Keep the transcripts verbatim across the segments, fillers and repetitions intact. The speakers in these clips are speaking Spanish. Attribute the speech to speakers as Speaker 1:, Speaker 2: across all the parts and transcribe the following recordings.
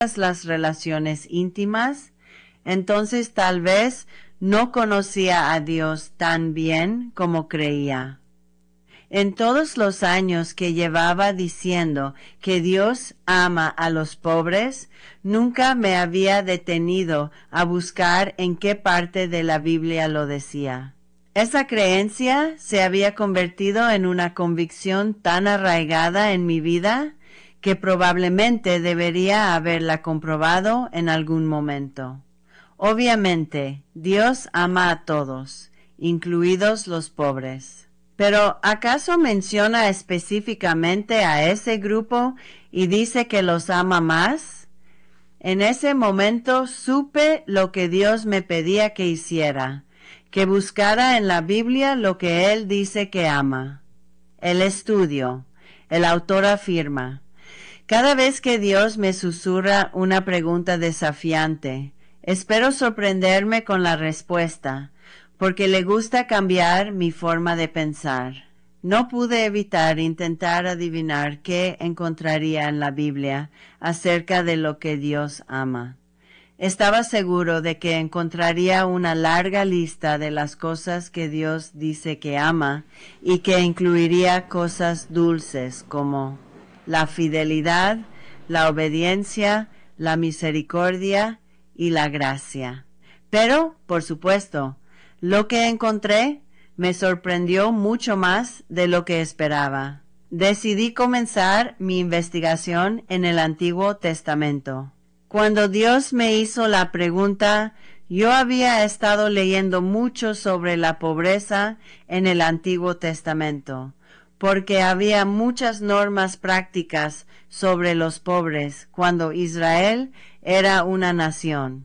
Speaker 1: las relaciones íntimas, entonces tal vez no conocía a Dios tan bien como creía. En todos los años que llevaba diciendo que Dios ama a los pobres, nunca me había detenido a buscar en qué parte de la Biblia lo decía. Esa creencia se había convertido en una convicción tan arraigada en mi vida que probablemente debería haberla comprobado en algún momento. Obviamente, Dios ama a todos, incluidos los pobres. Pero ¿acaso menciona específicamente a ese grupo y dice que los ama más? En ese momento supe lo que Dios me pedía que hiciera, que buscara en la Biblia lo que Él dice que ama. El estudio. El autor afirma: cada vez que Dios me susurra una pregunta desafiante, espero sorprenderme con la respuesta, porque le gusta cambiar mi forma de pensar. No pude evitar intentar adivinar qué encontraría en la Biblia acerca de lo que Dios ama. Estaba seguro de que encontraría una larga lista de las cosas que Dios dice que ama y que incluiría cosas dulces como la fidelidad, la obediencia, la misericordia y la gracia. Pero, por supuesto, lo que encontré me sorprendió mucho más de lo que esperaba. Decidí comenzar mi investigación en el Antiguo Testamento. Cuando Dios me hizo la pregunta, yo había estado leyendo mucho sobre la pobreza en el Antiguo Testamento, porque había muchas normas prácticas sobre los pobres cuando Israel era una nación.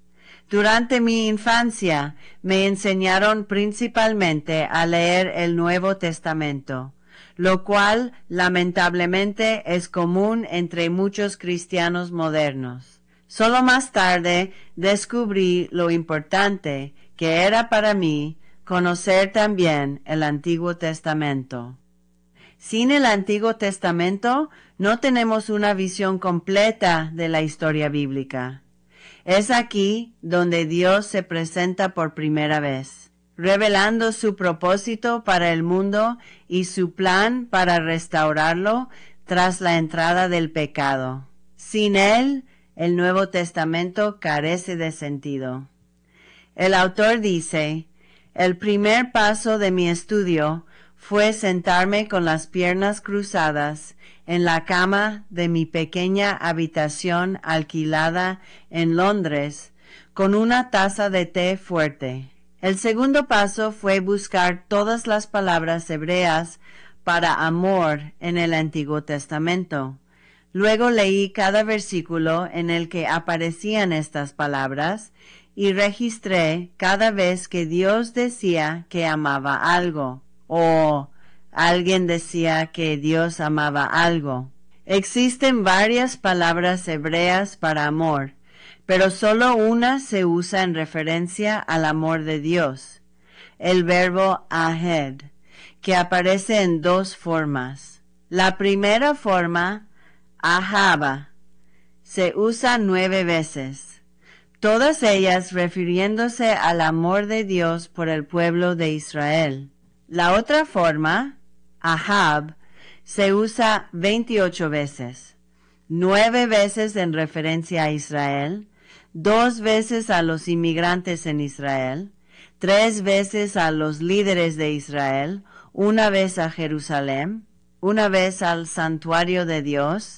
Speaker 1: Durante mi infancia me enseñaron principalmente a leer el Nuevo Testamento, lo cual lamentablemente es común entre muchos cristianos modernos. Solo más tarde descubrí lo importante que era para mí conocer también el Antiguo Testamento. Sin el Antiguo Testamento no tenemos una visión completa de la historia bíblica. Es aquí donde Dios se presenta por primera vez, revelando su propósito para el mundo y su plan para restaurarlo tras la entrada del pecado. Sin él, el Nuevo Testamento carece de sentido. El autor dice: el primer paso de mi estudio fue sentarme con las piernas cruzadas en la cama de mi pequeña habitación alquilada en Londres, con una taza de té fuerte. El segundo paso fue buscar todas las palabras hebreas para amor en el Antiguo Testamento. Luego leí cada versículo en el que aparecían estas palabras y registré cada vez que Dios decía que amaba algo, o alguien decía que Dios amaba algo. Existen varias palabras hebreas para amor, pero solo una se usa en referencia al amor de Dios, el verbo ahed, que aparece en dos formas. La primera forma, ahaba, se usa nueve veces, todas ellas refiriéndose al amor de Dios por el pueblo de Israel. La otra forma, ahab, se usa veintiocho veces, nueve veces en referencia a Israel, dos veces a los inmigrantes en Israel, tres veces a los líderes de Israel, una vez a Jerusalén, una vez al santuario de Dios,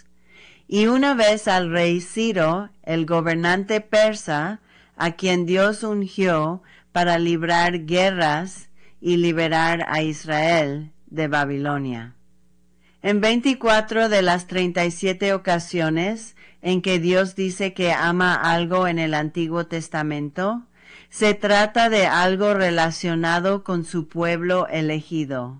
Speaker 1: y una vez al rey Ciro, el gobernante persa, a quien Dios ungió para librar guerras y liberar a Israel de Babilonia. En veinticuatro de las treinta y siete ocasiones en que Dios dice que ama algo en el Antiguo Testamento, se trata de algo relacionado con su pueblo elegido,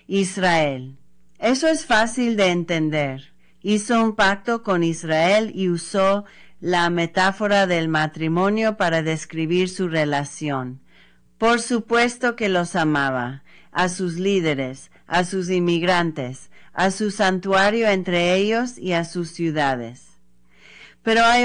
Speaker 1: Israel. Eso es fácil de entender. Hizo un pacto con Israel y usó la metáfora del matrimonio para describir su relación. Por supuesto que los amaba, a sus líderes, a sus inmigrantes, a su santuario entre ellos y a sus ciudades. Pero hay